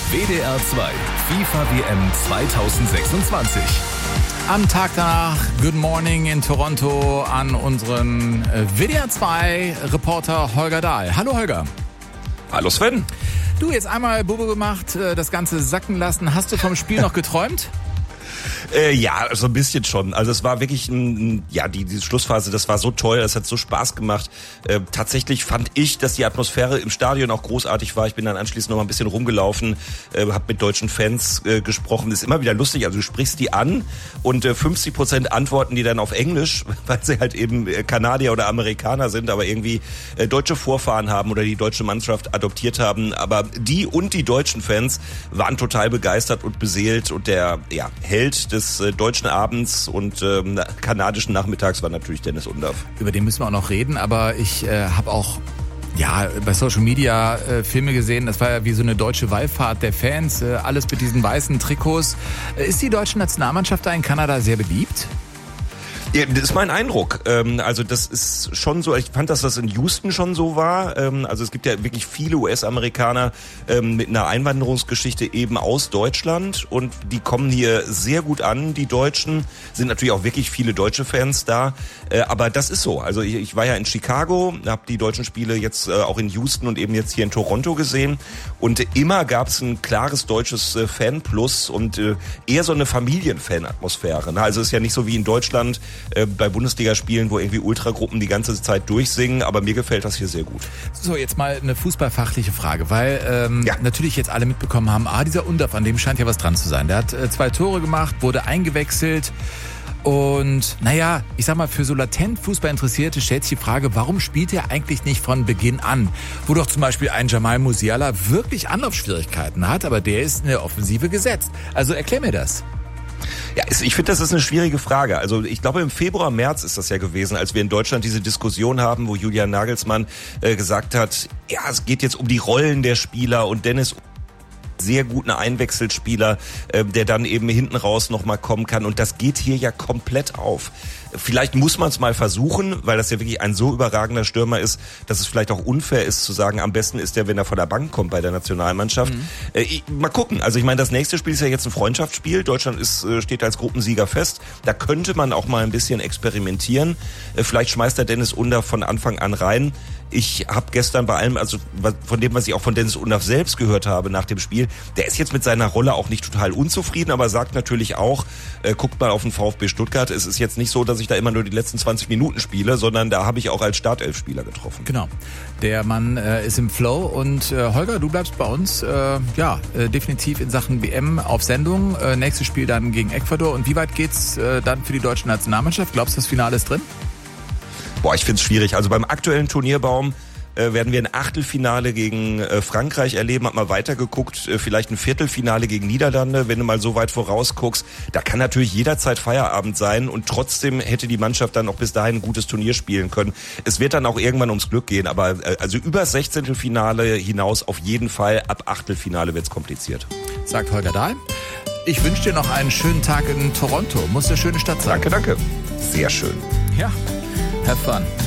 WDR 2 FIFA WM 2026. Am Tag danach, Good Morning in Toronto an unseren WDR 2 Reporter Holger Dahl. Hallo Holger. Hallo Sven. Du, jetzt einmal Bubbe gemacht, das Ganze sacken lassen. Hast du vom Spiel noch geträumt? Ja, so ein bisschen schon. Also es war wirklich diese Schlussphase, das war so toll, das hat so Spaß gemacht. Tatsächlich fand ich, dass die Atmosphäre im Stadion auch großartig war. Ich bin dann anschließend noch mal ein bisschen rumgelaufen, habe mit deutschen Fans gesprochen. Das ist immer wieder lustig, also du sprichst die an und 50% antworten die dann auf Englisch, weil sie halt eben Kanadier oder Amerikaner sind, aber irgendwie deutsche Vorfahren haben oder die deutsche Mannschaft adoptiert haben. Aber die und die deutschen Fans waren total begeistert und beseelt und der Held des deutschen Abends und kanadischen Nachmittags war natürlich Dennis Undaff. Über den müssen wir auch noch reden, aber ich habe auch bei Social Media Filme gesehen, das war ja wie so eine deutsche Wallfahrt der Fans, alles mit diesen weißen Trikots. Ist die deutsche Nationalmannschaft da in Kanada sehr beliebt? Ja, das ist mein Eindruck. Also das ist schon so, ich fand, dass das in Houston schon so war. Also es gibt ja wirklich viele US-Amerikaner mit einer Einwanderungsgeschichte eben aus Deutschland und die kommen hier sehr gut an, die Deutschen. Sind natürlich auch wirklich viele deutsche Fans da, aber das ist so. Also ich war ja in Chicago, habe die deutschen Spiele jetzt auch in Houston und eben jetzt hier in Toronto gesehen und immer gab es ein klares deutsches Fanplus und eher so eine Familienfan-Atmosphäre. Also es ist ja nicht so wie in Deutschland, bei Bundesligaspielen, wo irgendwie Ultragruppen die ganze Zeit durchsingen, aber mir gefällt das hier sehr gut. So, jetzt mal eine fußballfachliche Frage, weil natürlich jetzt alle mitbekommen haben, dieser Undaff, an dem scheint ja was dran zu sein. Der hat 2 Tore gemacht, wurde eingewechselt und ich sag mal, für so latent Fußballinteressierte stellt sich die Frage, warum spielt er eigentlich nicht von Beginn an? Wo doch zum Beispiel ein Jamal Musiala wirklich Anlaufschwierigkeiten hat, aber der ist in der Offensive gesetzt. Also erklär mir das. Ja, ich finde, das ist eine schwierige Frage. Also ich glaube, im Februar, März ist das ja gewesen, als wir in Deutschland diese Diskussion haben, wo Julian Nagelsmann gesagt hat, es geht jetzt um die Rollen der Spieler und Dennis sehr guten Einwechselspieler, der dann eben hinten raus nochmal kommen kann. Und das geht hier ja komplett auf. Vielleicht muss man es mal versuchen, weil das ja wirklich ein so überragender Stürmer ist, dass es vielleicht auch unfair ist zu sagen, am besten ist der, wenn er von der Bank kommt bei der Nationalmannschaft. Mal gucken. Also ich meine, das nächste Spiel ist ja jetzt ein Freundschaftsspiel. Deutschland steht als Gruppensieger fest. Da könnte man auch mal ein bisschen experimentieren. Vielleicht schmeißt der Dennis Undaff von Anfang an rein. Ich habe gestern bei allem, also von dem, was ich auch von Dennis Undaff selbst gehört habe nach dem Spiel, der ist jetzt mit seiner Rolle auch nicht total unzufrieden, aber sagt natürlich auch, guckt mal auf den VfB Stuttgart, es ist jetzt nicht so, dass ich da immer nur die letzten 20 Minuten spiele, sondern da habe ich auch als Startelfspieler getroffen. Genau, der Mann ist im Flow und Holger, du bleibst bei uns definitiv in Sachen WM auf Sendung. Nächstes Spiel dann gegen Ecuador und wie weit geht's dann für die deutsche Nationalmannschaft? Glaubst du, das Finale ist drin? Ich finde es schwierig. Also beim aktuellen Turnierbaum werden wir ein Achtelfinale gegen Frankreich erleben. Hab mal weitergeguckt, vielleicht ein Viertelfinale gegen Niederlande, wenn du mal so weit vorausguckst. Da kann natürlich jederzeit Feierabend sein und trotzdem hätte die Mannschaft dann auch bis dahin ein gutes Turnier spielen können. Es wird dann auch irgendwann ums Glück gehen, aber also über 16. Finale hinaus auf jeden Fall. Ab Achtelfinale wird's kompliziert. Sagt Holger Dahl. Ich wünsche dir noch einen schönen Tag in Toronto. Muss eine schöne Stadt sein. Danke. Sehr schön. Ja. Have fun.